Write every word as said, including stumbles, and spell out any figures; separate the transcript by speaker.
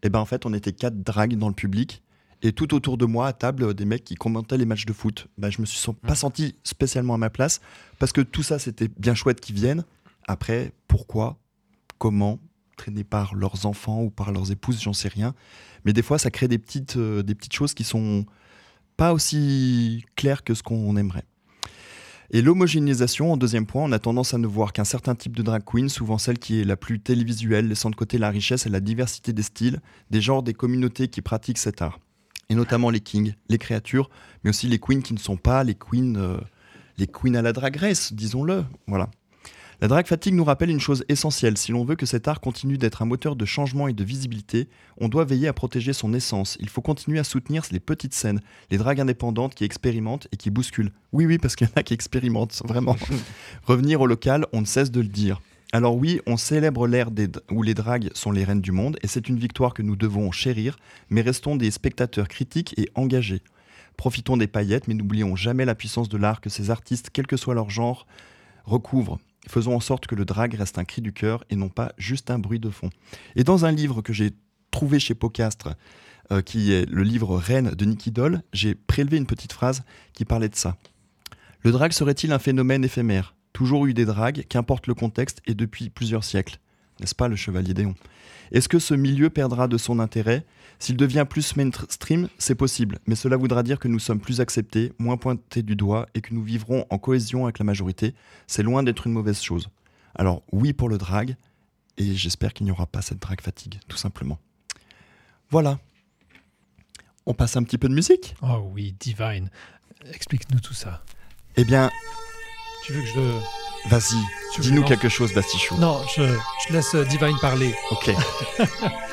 Speaker 1: Et ben en fait, on était quatre drags dans le public. Et tout autour de moi, à table, des mecs qui commentaient les matchs de foot. Ben, je me suis sen- pas senti spécialement à ma place. Parce que tout ça, c'était bien chouette qu'ils viennent. Après, pourquoi, comment, traînés par leurs enfants ou par leurs épouses, j'en sais rien. Mais des fois, ça crée des petites, euh, des petites choses qui sont pas aussi claires que ce qu'on aimerait. Et l'homogénéisation, en deuxième point, on a tendance à ne voir qu'un certain type de drag queen, souvent celle qui est la plus télévisuelle, laissant de côté la richesse et la diversité des styles, des genres, des communautés qui pratiquent cet art. Et notamment les kings, les créatures, mais aussi les queens qui ne sont pas les queens, euh, les queens à la drag race, disons-le. Voilà. La drag fatigue nous rappelle une chose essentielle. Si l'on veut que cet art continue d'être un moteur de changement et de visibilité, on doit veiller à protéger son essence. Il faut continuer à soutenir les petites scènes, les dragues indépendantes qui expérimentent et qui bousculent. Oui, oui, parce qu'il y en a qui expérimentent, vraiment. Revenir au local, on ne cesse de le dire. Alors oui, on célèbre l'ère des, où les dragues sont les reines du monde, et c'est une victoire que nous devons chérir, mais restons des spectateurs critiques et engagés. Profitons des paillettes, mais n'oublions jamais la puissance de l'art que ces artistes, quel que soit leur genre, recouvrent. Faisons en sorte que le drag reste un cri du cœur et non pas juste un bruit de fond. Et dans un livre que j'ai trouvé chez Pocastre, euh, qui est le livre Reine de Nicky Doll, j'ai prélevé une petite phrase qui parlait de ça. Le drag serait-il un phénomène éphémère ? Toujours eu des dragues, qu'importe le contexte, et depuis plusieurs siècles. N'est-ce pas, le chevalier Déon ? Est-ce que ce milieu perdra de son intérêt ? S'il devient plus mainstream, c'est possible, mais cela voudra dire que nous sommes plus acceptés, moins pointés du doigt, et que nous vivrons en cohésion avec la majorité. C'est loin d'être une mauvaise chose. Alors oui pour le drag, et j'espère qu'il n'y aura pas cette drag fatigue, tout simplement. Voilà. On passe un petit peu de musique ?
Speaker 2: Oh oui, Divine. Explique-nous tout ça.
Speaker 1: Eh bien,
Speaker 2: Tu veux que je...
Speaker 1: vas-y,
Speaker 2: Tu veux
Speaker 1: dis-nous
Speaker 2: non
Speaker 1: quelque chose, Bastichou.
Speaker 2: Non, je, je laisse Divine parler.
Speaker 1: Ok.